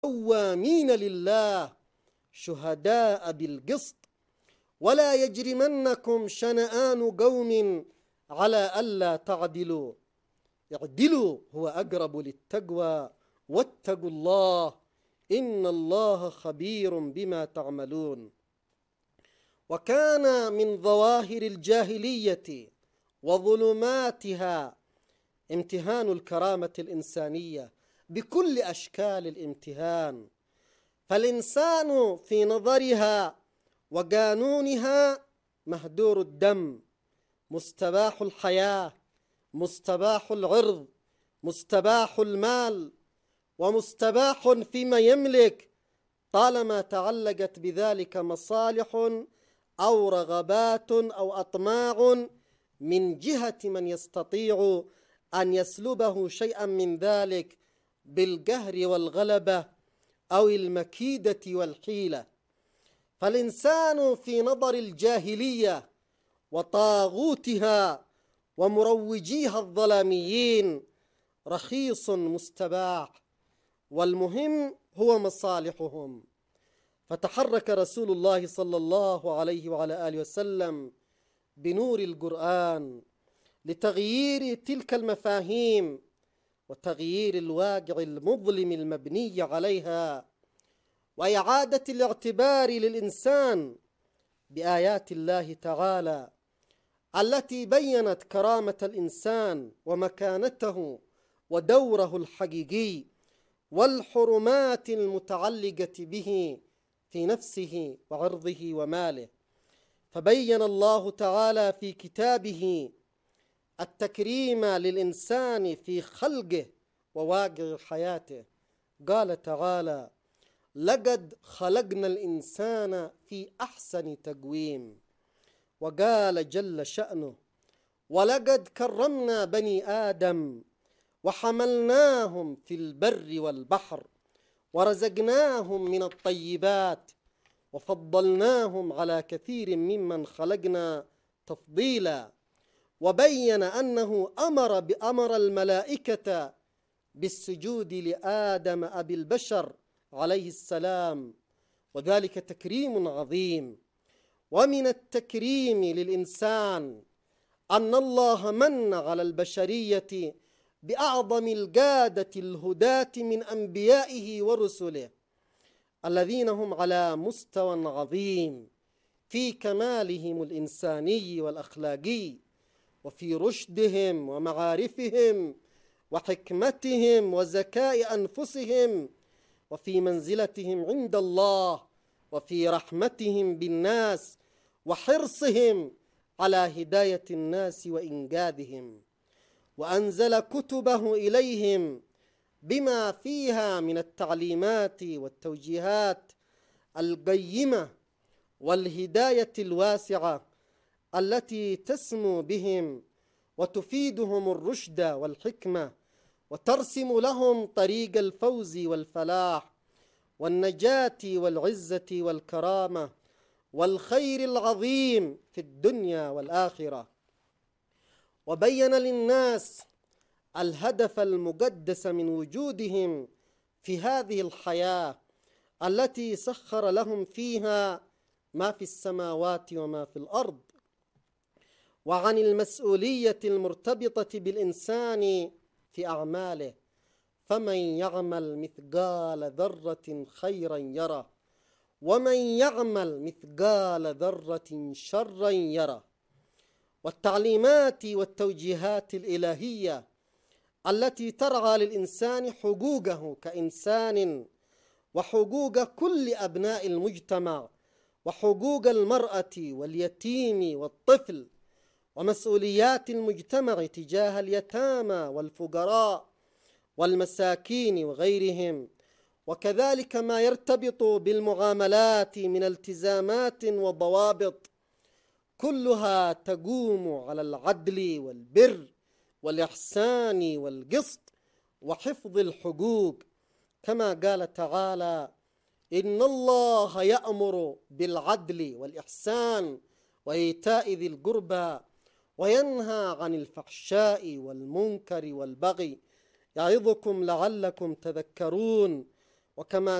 قوامين لله شهداء بالقسط ولا يجرمنكم شنآن قوم على ألا تعدلوا اعدلوا هو أقرب للتقوى واتقوا الله إن الله خبير بما تعملون. وكان من ظواهر الجاهلية وظلماتها امتهان الكرامة الإنسانية بكل أشكال الامتهان، فالإنسان في نظرها وقانونها مهدور الدم، مستباح الحياة، مستباح العرض، مستباح المال، ومستباح فيما يملك طالما تعلقت بذلك مصالح أو رغبات أو أطماع من جهة من يستطيع أن يسلبه شيئا من ذلك بالقهر والغلبة أو المكيدة والحيلة. فالإنسان في نظر الجاهلية وطاغوتها ومروجيها الظلاميين رخيص مستباح، والمهم هو مصالحهم. فتحرك رسول الله صلى الله عليه وعلى آله وسلم بنور القرآن لتغيير تلك المفاهيم وتغيير الواقع المظلم المبني عليها، وإعادة الاعتبار للإنسان بآيات الله تعالى التي بيّنت كرامة الإنسان ومكانته ودوره الحقيقي والحرمات المتعلقة به في نفسه وعرضه وماله. فبين الله تعالى في كتابه التكريم للإنسان في خلقه وواقع حياته. قال تعالى: لقد خلقنا الإنسان في أحسن تقويم. وقال جل شأنه: ولقد كرمنا بني آدم وحملناهم في البر والبحر ورزقناهم من الطيبات وفضلناهم على كثير ممن خلقنا تفضيلا. وبين أنه أمر الملائكة بالسجود لآدم أبي البشر عليه السلام، وذلك تكريم عظيم. ومن التكريم للإنسان أن الله من على البشرية بأعظم القادة الهداة من أنبيائه ورسله الذين هم على مستوى عظيم في كمالهم الإنساني والأخلاقي، وفي رشدهم ومعارفهم وحكمتهم وذكاء أنفسهم، وفي منزلتهم عند الله، وفي رحمتهم بالناس وحرصهم على هداية الناس وإنقاذهم. وأنزل كتبه إليهم بما فيها من التعليمات والتوجيهات القيمة والهداية الواسعة التي تسمو بهم وتفيدهم الرشد والحكمة وترسم لهم طريق الفوز والفلاح والنجاة والعزة والكرامة والخير العظيم في الدنيا والآخرة. وبين للناس الهدف المقدس من وجودهم في هذه الحياة التي سخر لهم فيها ما في السماوات وما في الأرض، وعن المسؤولية المرتبطة بالإنسان في أعماله. فمن يعمل مثقال ذرة خيرا يره ومن يعمل مثقال ذرة شرا يره. والتعليمات والتوجيهات الإلهية التي ترعى للإنسان حقوقه كإنسان وحقوق كل أبناء المجتمع وحقوق المرأة واليتيم والطفل ومسؤوليات المجتمع تجاه اليتامى والفقراء والمساكين وغيرهم، وكذلك ما يرتبط بالمعاملات من التزامات وضوابط، كلها تقوم على العدل والبر والإحسان والقسط وحفظ الحقوق، كما قال تعالى: إن الله يأمر بالعدل والإحسان وإيتاء ذي القربى وينهى عن الفحشاء والمنكر والبغي يعظكم لعلكم تذكرون. وكما